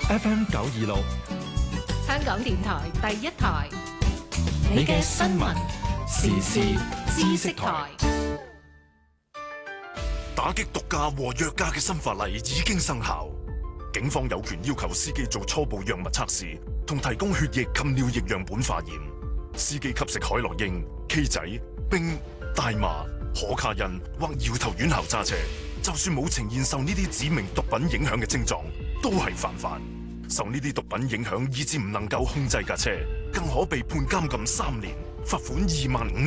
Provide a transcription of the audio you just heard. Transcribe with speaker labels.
Speaker 1: FM 926，
Speaker 2: 香港電台第一台，你嘅新聞時事知識台。
Speaker 3: 打擊毒駕和藥駕嘅新法例已經生效，警方有權要求司機做初步藥物測試，同提供血液及尿液樣本化驗。司機吸食海洛因、K 仔、冰、大麻、可卡因或搖頭丸後揸車，就算冇呈現受呢啲指明毒品影響嘅症狀，都係犯法。受呢啲毒品影響，以致唔能夠控制架車，更可被判監禁3年，罰款25000